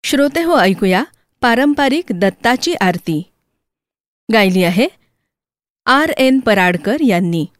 श्रोते हो, ऐकूया पारंपरिक दत्ताची आरती. गायली आहे R.N. पराडकर यांनी.